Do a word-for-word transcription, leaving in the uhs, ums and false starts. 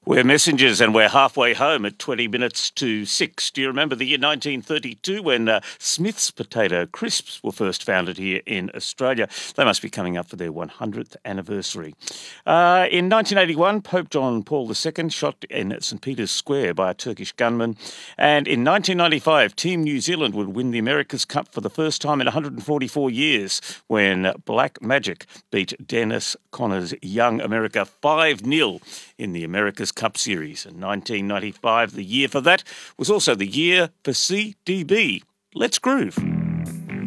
We're messengers and we're halfway home at twenty minutes to six. Do you remember the year nineteen thirty-two when uh, Smith's Potato Crisps were first founded here in Australia? They must be coming up for their one hundredth anniversary. Uh, in nineteen eighty-one, Pope John Paul the Second shot in St Peter's Square by a Turkish gunman. And in nineteen ninety-five, Team New Zealand would win the America's Cup for the first time in one hundred forty-four years when Black Magic beat Dennis Conner's Young America five nil in the America's Cup Series. And nineteen ninety-five, the year for that, was also the year for C D B. Let's groove.